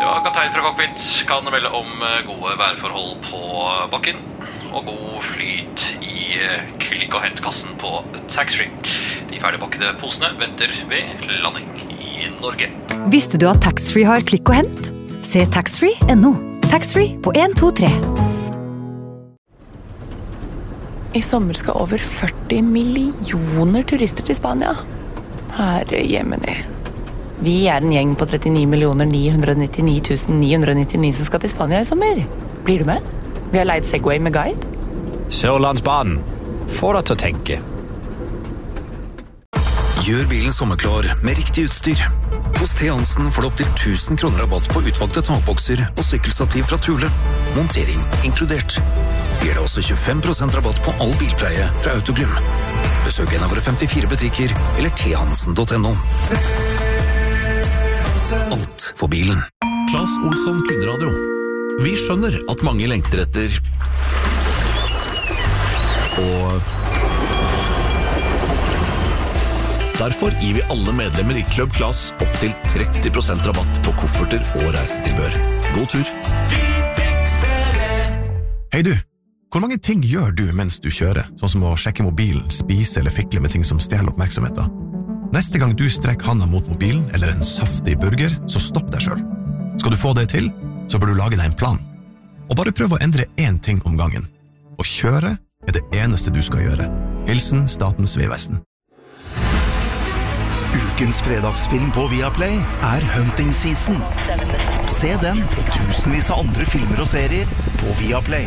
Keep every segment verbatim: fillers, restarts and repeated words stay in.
Ja, kaptein fra cockpit kan melde om gode værforhold på bakken og god flyt i klikk- og hentkassen på taxfree. De ferdigpakkede posene venter ved landing i Norge. Visste du at taxfree har klikk og hent? Se taxfree punktum no. Taxfree på en to tre. I sommer skal over førti millioner turister til Spania. Herre Jemini. Vi er en gjeng på trettini millioner ni hundre nittini tusen ni hundre nittini som skal til Spania i sommer. Blir du med? Vi har leid Segway med guide. Sørlandsbanen. Få deg til å tenke. Gjør bilen sommerklar med riktig utstyr. Hos T. Hansen får du opp til tusen kroner rabatt på utvalgte takbokser og sykkelstativ fra Thule. Montering inkludert. Gir det også tjuefem prosent rabatt på all bilpleie fra Autoglym. Besøk en av våre femtifire butikker eller t hansen punktum no. Alt for bilen. Claes Olsson Kundradio. Vi skjønner at mange lengter etter og derfor gir vi alle medlemmer i Club Claes opp til tretti prosent rabatt på kofferter og reisetilbør. God tur! Vi fikser det! Hei du, hvor mange ting gjør du mens du kjører? Sånn som å sjekke mobilen, spise eller fikle med ting som stjeler oppmerksomheten. Neste gang du strekker handa mot mobilen eller en saftig burger, så stopp deg selv. Skal du få det til, så bør du lage deg en plan. Og bare prøv å endre én ting om gangen. Å kjøre er det eneste du skal gjøre. Hilsen Statens vegvesen. Ukens fredagsfilm på Viaplay er Hunting Season. Se den og tusenvis av andre filmer og serier på Viaplay.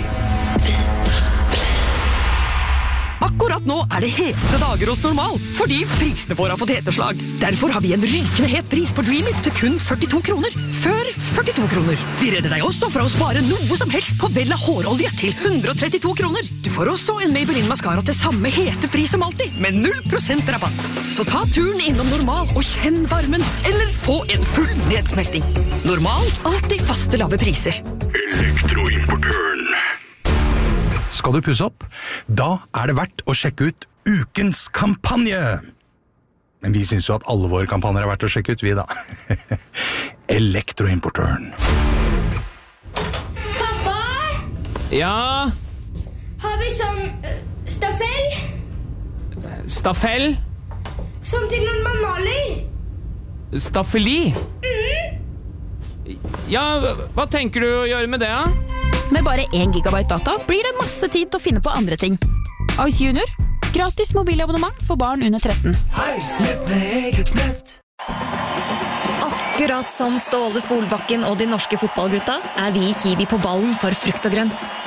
Akkurat nå er det hete dager hos Normal, fordi prisene våre har fått heteslag. Derfor har vi en rykende het pris på Dreamies til kun førtito kroner. Før førtito kroner. Vi redder deg også fra å spare noe som helst på Vella hårolje til hundre og trettito kroner. Du får også en Maybelline Mascara til samme hete pris som alltid, med null prosent rabatt. Så ta turen innom Normal og kjenn varmen, eller få en full nedsmelting. Normal, alltid faste lave priser. Elektroimportøren. Skal du pusse opp? Da er det verdt å sjekke ut ukens kampanje. Men vi synes jo at alle våre kampanjer er verdt å sjekke ut, vi da. Elektroimportøren. Pappa? Ja? Har vi sånn uh, staffell? Staffell? Sånn til noen man maler? Staffeli? Mm. Ja, hva tenker du å gjøre med det, da? Med bare én gigabyte data blir det masse tid til å finne på andre ting. Ice Junior. Gratis mobilabonnement for barn under tretten. Nett med eget nett. Akkurat som Ståle Solbakken og de norske fotballgutta er vi i Kiwi på ballen for frukt og grønt.